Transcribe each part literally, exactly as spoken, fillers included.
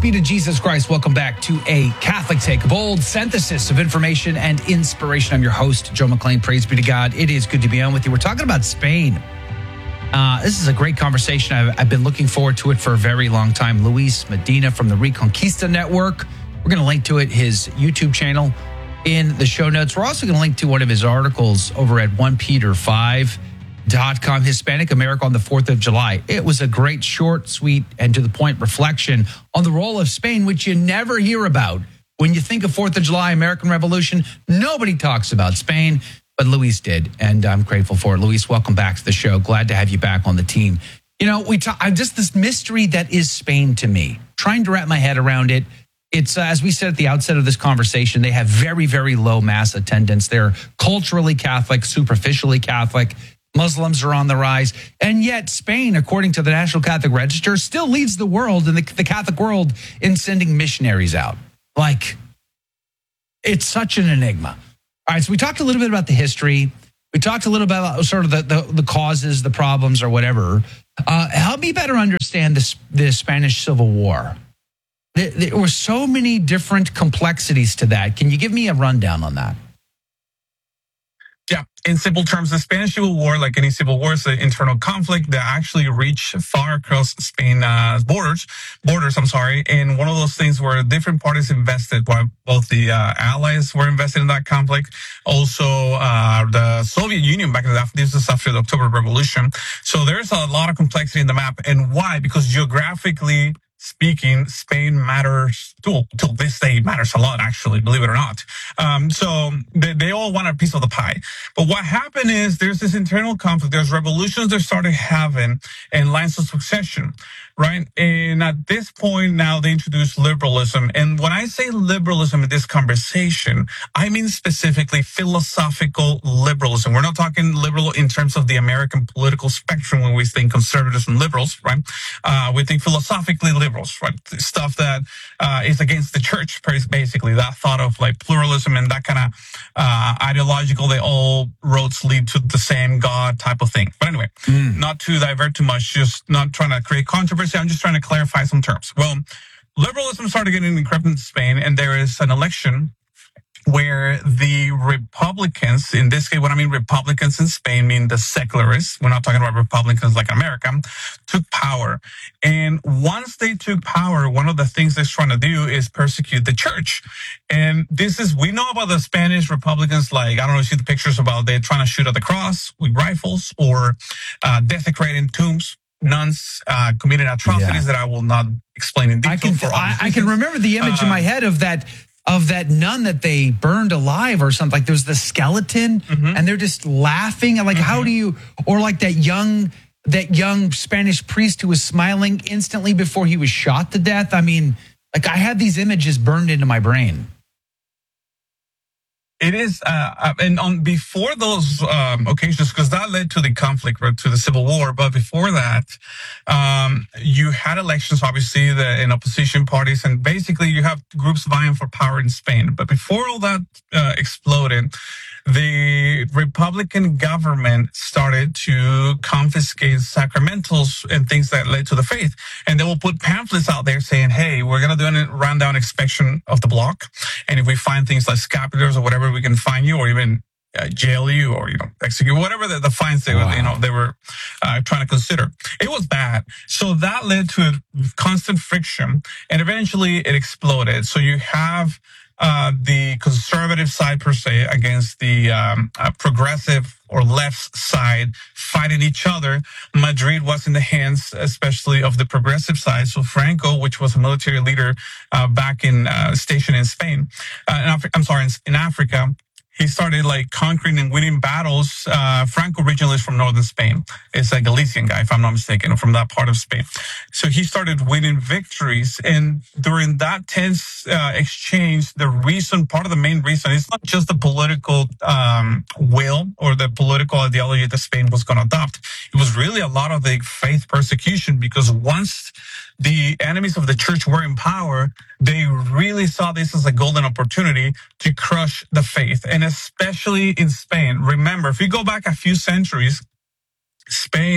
be to Jesus Christ. Welcome back to A Catholic Take, a bold synthesis of information and inspiration. I'm your host, Joe McClain. Praise be to God. It is good to be on with you. We're talking about Spain. Uh, this is a great conversation. I've, I've been looking forward to it for a very long time. Luis Medina from the Reconquista Network. We're going to link to it, his YouTube channel, in the show notes. We're also going to link to one of his articles over at one peter five dot com, Hispanic America on the fourth of July. It was a great, short, sweet, and to the point reflection on the role of Spain, which you never hear about. When you think of fourth of July, American Revolution, nobody talks about Spain, but Luis did, and I'm grateful for it. Luis, welcome back to the show. Glad to have you back on the team. You know, we talk, I'm just this mystery that is Spain to me, trying to wrap my head around it. It's, uh, as we said at the outset of this conversation, they have very, very low mass attendance. They're culturally Catholic, superficially Catholic. Muslims are on the rise. And yet Spain, according to the National Catholic Register, still leads the world and the, the Catholic world in sending missionaries out. Like, it's such an enigma. All right, so we talked a little bit about the history. We talked a little bit about sort of the, the, the causes, the problems, or whatever. Uh, help me better understand this, the Spanish Civil War. There, there were so many different complexities to that. Can you give me a rundown on that? Yeah, in simple terms, the Spanish Civil War, like any civil war, is an internal conflict that actually reached far across Spain's uh, borders. Borders, I'm sorry, and one of those things where different parties invested. While both the uh, Allies were invested in that conflict, also uh, the Soviet Union back in the this is after the October Revolution. So there's a lot of complexity in the map, and why? Because geographically speaking, Spain matters to, to this day matters a lot, actually, believe it or not. Um, so they, they all want a piece of the pie. But what happened is there's this internal conflict. There's revolutions that started having and lines of succession, right? And at this point now they introduce liberalism. And when I say liberalism in this conversation, I mean specifically philosophical liberalism. We're not talking liberal in terms of the American political spectrum when we think conservatives and liberals, right? Uh, we think philosophically liberal. Right? Stuff that uh, is against the church, basically. That thought of like pluralism and that kind of uh, ideological, they all roads lead to the same God type of thing. But anyway, mm. not to divert too much, just not trying to create controversy. I'm just trying to clarify some terms. Well, liberalism started getting encrypted in Spain, and there is an election where the Republicans, in this case, what I mean Republicans in Spain mean the secularists, we're not talking about Republicans like America, took power. And once they took power, one of the things they're trying to do is persecute the church. And this is, we know about the Spanish Republicans, like, I don't know if you see the pictures about they're trying to shoot at the cross with rifles or uh, desecrating tombs. Nuns uh, committing atrocities yeah. that I will not explain in detail. I can, for I, I can remember the image uh, in my head of that of that nun that they burned alive or something. Like there was the skeleton mm-hmm. and they're just laughing. And like, mm-hmm. how do you, or like that young, that young Spanish priest who was smiling instantly before he was shot to death. I mean, like I had these images burned into my brain. It is, uh, and on before those um, occasions, because that led to the conflict, right, to the Civil War. But before that, um, you had elections, obviously, the, in opposition parties, and basically you have groups vying for power in Spain. But before all that uh, exploded, the Republican government started to confiscate sacramentals and things that led to the faith. And they will put pamphlets out there saying, hey, we're going to do a rundown inspection of the block. And if we find things like scapulars or whatever, we can fine you or even uh, jail you or, you know, execute, whatever the, the fines they, wow. were, you know, they were uh, trying to consider. It was bad. So that led to constant friction. And eventually it exploded. So you have Uh, the conservative side per se against the um, uh, progressive or left side fighting each other. Madrid was in the hands, especially of the progressive side. So Franco, which was a military leader uh, back in uh, stationed in Spain, uh, in Afri- I'm sorry, in, in Africa. He started like conquering and winning battles. Uh, Franco originally is from northern Spain. It's a Galician guy, if I'm not mistaken, from that part of Spain. So he started winning victories. And during that tense uh, exchange, the reason, part of the main reason, it's not just the political um, will or the political ideology that Spain was going to adopt. It was really a lot of the faith persecution, because once the enemies of the church were in power, they really saw this as a golden opportunity to crush the faith. And especially in Spain. Remember, if you go back a few centuries, Spain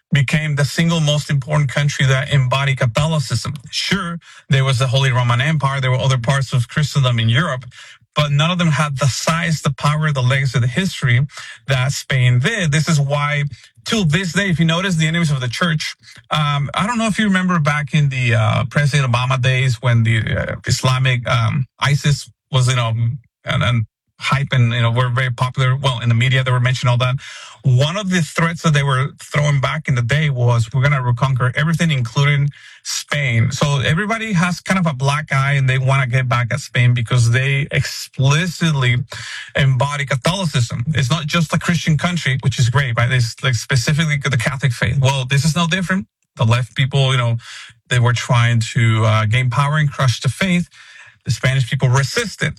became the single most important country that embodied Catholicism. Sure, there was the Holy Roman Empire. There were other parts of Christendom in Europe, but none of them had the size, the power, the legacy, the history that Spain did. This is why, till this day, if you notice the enemies of the church, um, I don't know if you remember back in the uh, President Obama days when the uh, Islamic um, ISIS was, you know, and, and hype and, you know, were very popular. Well, in the media, they were mentioning all that. One of the threats that they were throwing back in the day was we're going to reconquer everything, including Spain. So everybody has kind of a black eye and they want to get back at Spain because they explicitly embody Catholicism. It's not just a Christian country, which is great, right? It's like specifically the Catholic faith. Well, this is no different. The left people, you know, they were trying to uh, gain power and crush the faith. The Spanish people resisted.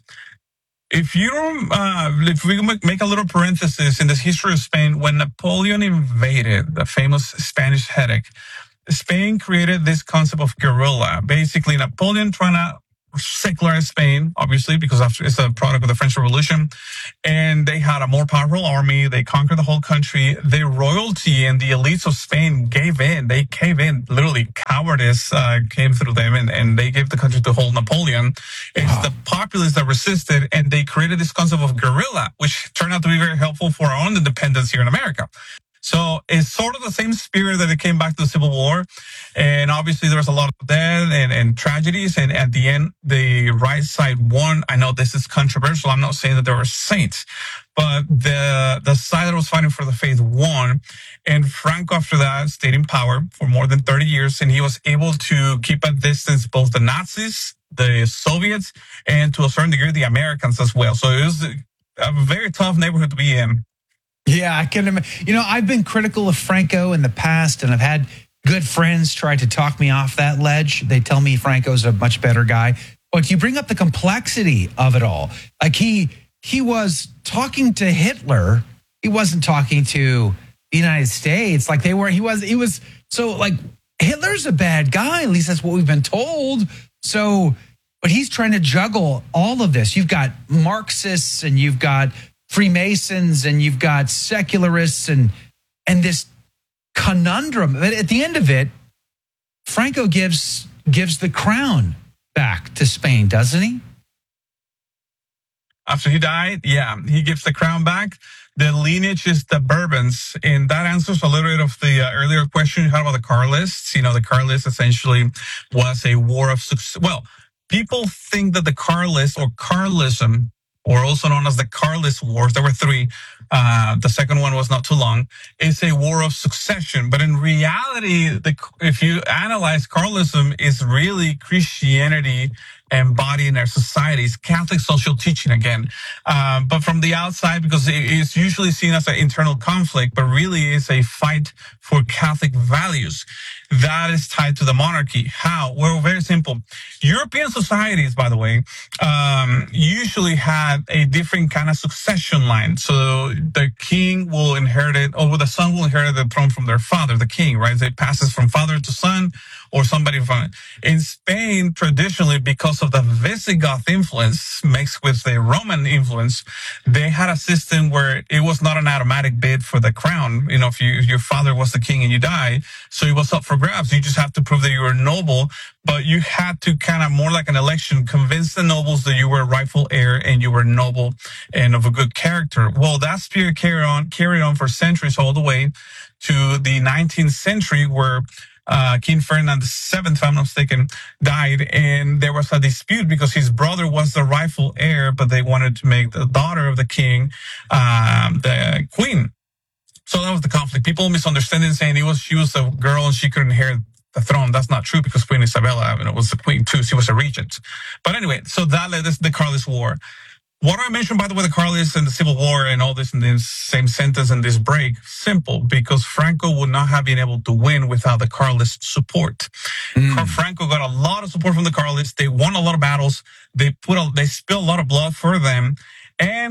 If you uh, if we make a little parenthesis in the history of Spain, when Napoleon invaded the famous Spanish headache, Spain created this concept of guerrilla. Basically, Napoleon trying to secularize Spain, obviously, because it's a product of the French Revolution. And they had a more powerful army. They conquered the whole country. The royalty and the elites of Spain gave in. They cave in. Literally, cowardice uh, came through them, and, and they gave the country to whole Napoleon. It's wow. the populace that resisted, and they created this concept of guerrilla, which turned out to be very helpful for our own independence here in America. So it's sort of the same spirit that it came back to the Civil War. And obviously there was a lot of death and, and tragedies. And at the end, the right side won. I know this is controversial. I'm not saying that there were saints, but the, the side that was fighting for the faith won. And Franco, after that, stayed in power for more than thirty years. And he was able to keep at distance both the Nazis, the Soviets, and to a certain degree, the Americans as well. So it was a very tough neighborhood to be in. Yeah, I can imagine. You know, I've been critical of Franco in the past, and I've had good friends try to talk me off that ledge. They tell me Franco's a much better guy. But you bring up the complexity of it all. Like he he was talking to Hitler. He wasn't talking to the United States. Like they were. He was. He was. So like Hitler's a bad guy. At least that's what we've been told. So, but he's trying to juggle all of this. You've got Marxists and you've got Freemasons and you've got secularists and and this conundrum. But at the end of it, Franco gives gives the crown back to Spain, doesn't he? After he died, yeah, he gives the crown back. The lineage is the Bourbons, and that answers a little bit of the uh, earlier question you had about the Carlists. You know, the Carlists essentially was a war of success. Well, people think that the Carlists or Carlism, or also known as the Carlist Wars, there were three. Uh, the second one was not too long. It's a war of succession. But in reality, the, if you analyze Carlism, is really Christianity embodied in our societies, Catholic social teaching again. Um, but from the outside, because it is usually seen as an internal conflict, but really is a fight for Catholic values. That is tied to the monarchy. How? Well, very simple. European societies, by the way, um, usually had a different kind of succession line. So the king will inherit it, or the son will inherit the throne from their father, the king, right? It passes from father to son, or somebody from. In Spain, traditionally, because of the Visigoth influence mixed with the Roman influence, they had a system where it was not an automatic bid for the crown. You know, if you if your father was the king and you die, so it was up for grabs. You just have to prove that you were noble, but you had to kind of more like an election, convince the nobles that you were a rightful heir and you were noble and of a good character. Well, that spirit carried on, carried on for centuries, all the way to the nineteenth century, where Uh, King Ferdinand the seventh, if I'm not mistaken, died, and there was a dispute because his brother was the rightful heir, but they wanted to make the daughter of the king um, the queen. So that was the conflict. People misunderstanding, saying it was she was a girl and she couldn't inherit the throne. That's not true, because Queen Isabella, you know, was the queen too. She was a regent. But anyway, so that led us to the Carlist War. What I mentioned, by the way, the Carlists and the Civil War and all this in the same sentence and this break, simple, because Franco would not have been able to win without the Carlist support. Mm. Franco got a lot of support from the Carlists. They won a lot of battles. They put a, they spilled a lot of blood for them. And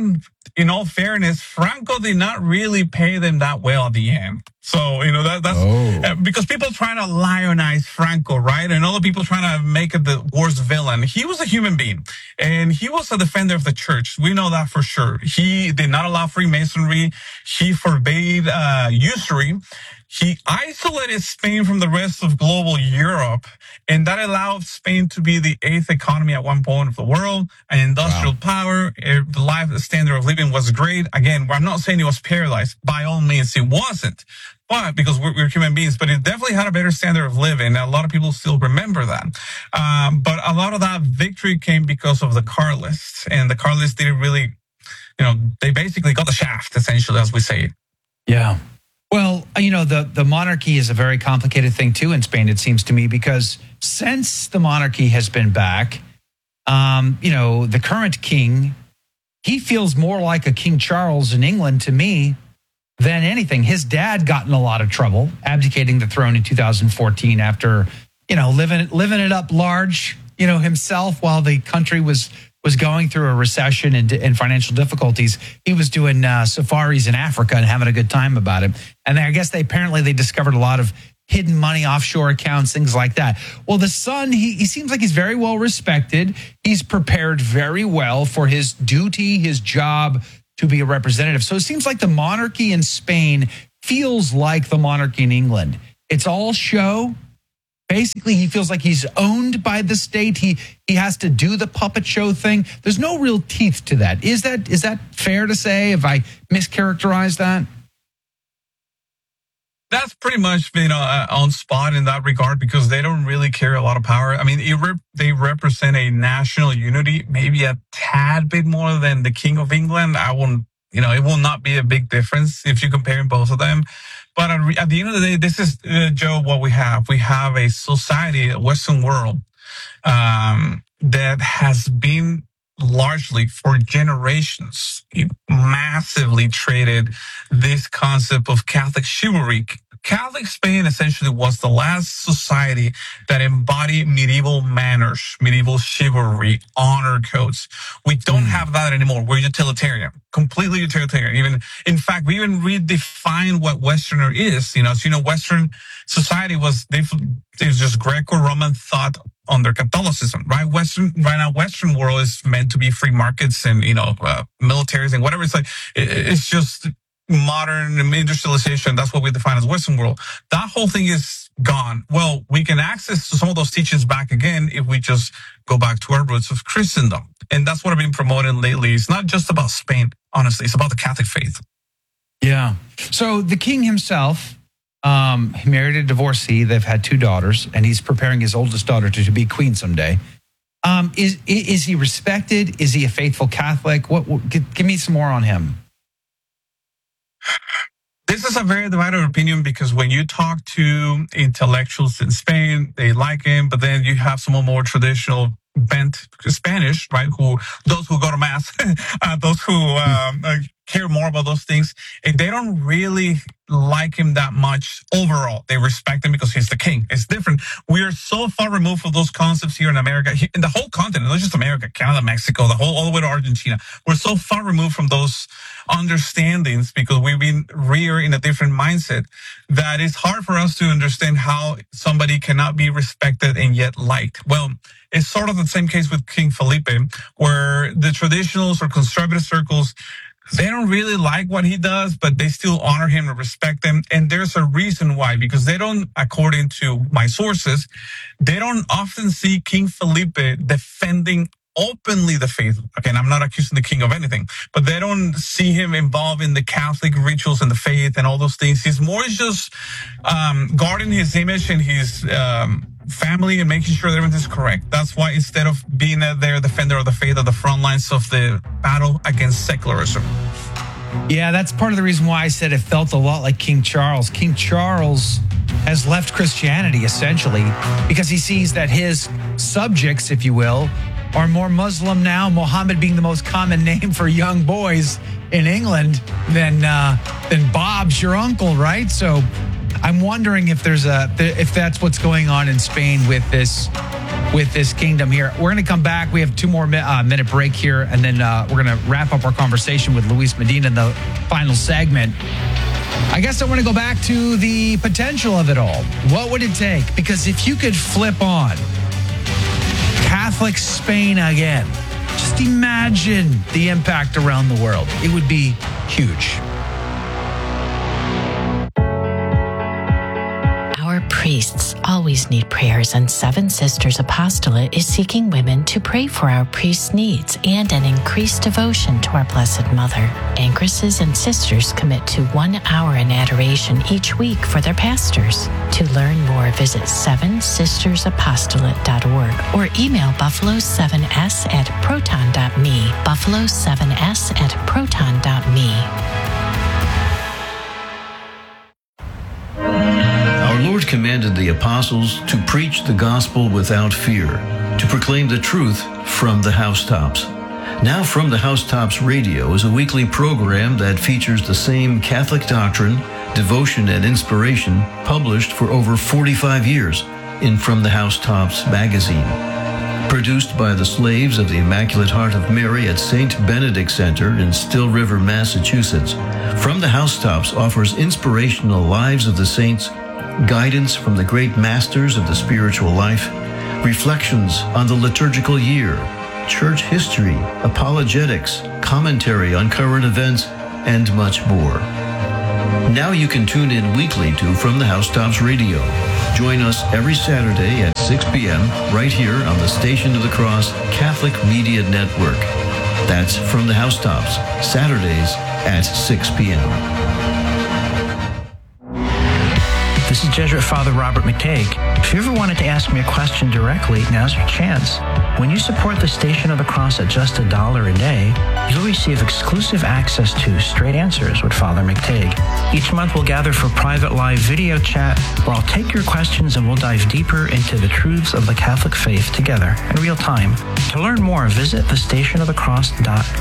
in all fairness, Franco did not really pay them that well at the end. So, you know, that, that's Oh. uh, because people trying to lionize Franco, right? And other people trying to make it the worst villain. He was a human being and he was a defender of the church. We know that for sure. He did not allow Freemasonry. He forbade uh, usury. He isolated Spain from the rest of global Europe, and that allowed Spain to be the eighth economy at one point of the world, an industrial Wow. power. eh, The life the standard of living was great. Again, I'm not saying it was paradise. By all means, it wasn't. But because we're, we're human beings, but it definitely had a better standard of living. A lot of people still remember that. Um, but a lot of that victory came because of the Carlists, and the Carlists didn't really, you know, they basically got the shaft, essentially, as we say it. Yeah. Well, you know, the, the monarchy is a very complicated thing, too, in Spain, it seems to me, because since the monarchy has been back, um, you know, the current king, he feels more like a King Charles in England to me than anything. His dad got in a lot of trouble, abdicating the throne in two thousand fourteen after, you know, living, living it up large, you know, himself while the country was was going through a recession and, and financial difficulties. He was doing uh, safaris in Africa and having a good time about it. And I guess they apparently they discovered a lot of hidden money, offshore accounts, things like that. Well, the son, he, he seems like he's very well respected. He's prepared very well for his duty, his job to be a representative. So it seems like the monarchy in Spain feels like the monarchy in England. It's all show. Basically, he feels like he's owned by the state. He he has to do the puppet show thing. There's no real teeth to that. Is that is that fair to say? Have I mischaracterized that? That's pretty much, you know, uh, on spot in that regard, because they don't really carry a lot of power. I mean, it rep- they represent a national unity, maybe a tad bit more than the King of England. I won't, you know, it will not be a big difference if you're comparing both of them. But at the end of the day, this is, uh, Joe, what we have. We have a society, a Western world, um, that has been largely for generations it massively traded this concept of Catholic chivalry. Catholic Spain essentially was the last society that embodied medieval manners, medieval chivalry, honor codes. We don't mm. have that anymore. We're utilitarian, completely utilitarian. Even, in fact, we even redefined what Westerner is. You know, so, you know, Western society was, it was just Greco-Roman thought under Catholicism, right? Western, right now, Western world is meant to be free markets and, you know, uh, militaries and whatever. It's like, it, it's just modern industrialization. That's what we define as Western world. That whole thing is gone. Well, we can access some of those teachings back again if we just go back to our roots of Christendom. And that's what I've been promoting lately. It's not just about Spain, honestly. It's about the Catholic faith. Yeah. So the king himself, Um, he married a divorcee. They've had two daughters, and he's preparing his oldest daughter to, to be queen someday. Um, is is he respected? Is he a faithful Catholic? What, what? Give me some more on him. This is a very divided opinion, because when you talk to intellectuals in Spain, they like him, but then you have some more traditional bent Spanish, right? Who those who go to mass, uh, those who um, care more about those things, and they don't really like him that much overall. They respect him because he's the king. It's different. We are so far removed from those concepts here in America, in the whole continent, not just America, Canada, Mexico, the whole, all the way to Argentina. We're so far removed from those understandings because we've been reared in a different mindset that it's hard for us to understand how somebody cannot be respected and yet liked. Well, it's sort of the same case with King Felipe, where the traditionals or conservative circles, they don't really like what he does, but they still honor him and respect him. And there's a reason why, because they don't, according to my sources, they don't often see King Felipe defending openly the faith. Again, I'm not accusing the king of anything, but they don't see him involved in the Catholic rituals and the faith and all those things. He's more just um, guarding his image and his um, family and making sure that everything's correct. That's why instead of being a, their defender of the faith at the front lines of the battle against secularism. Yeah, that's part of the reason why I said it felt a lot like King Charles. King Charles has left Christianity, essentially, because he sees that his subjects, if you will, are more Muslim now, Mohammed being the most common name for young boys in England than uh, than Bob's your uncle, right? So I'm wondering if there's a if that's what's going on in Spain with this with this kingdom here. We're going to come back. We have two more mi- uh, minute break here, and then uh, we're going to wrap up our conversation with Luis Medina in the final segment. I guess I want to go back to the potential of it all. What would it take? Because if you could flip on Catholic Spain again, just imagine the impact around the world. It would be huge. Our priests always need prayers, and Seven Sisters Apostolate is seeking women to pray for our priests' needs and an increased devotion to our Blessed Mother. Ancresses and sisters commit to one hour in adoration each week for their pastors. To learn more, visit seven sisters apostolate dot org or email buffalo seven s at proton dot me, buffalo seven s at proton dot me. Our Lord commanded the apostles to preach the gospel without fear, to proclaim the truth from the housetops. Now From the Housetops Radio is a weekly program that features the same Catholic doctrine, devotion, and inspiration published for over forty-five years in From the Housetops magazine. Produced by the slaves of the Immaculate Heart of Mary at Saint Benedict Center in Still River, Massachusetts, From the Housetops offers inspirational lives of the saints, guidance from the great masters of the spiritual life, reflections on the liturgical year, church history, apologetics, commentary on current events, and much more. Now you can tune in weekly to From the Housetops Radio. Join us every Saturday at six p.m. right here on the Station of the Cross Catholic Media Network. That's From the Housetops, Saturdays at six p.m. This is Jesuit Father Robert McTague. If you ever wanted to ask me a question directly, now's your chance. When you support the Station of the Cross at just a dollar a day, you'll receive exclusive access to Straight Answers with Father McTague. Each month we'll gather for private live video chat where I'll take your questions and we'll dive deeper into the truths of the Catholic faith together in real time. To learn more, visit the station of the cross dot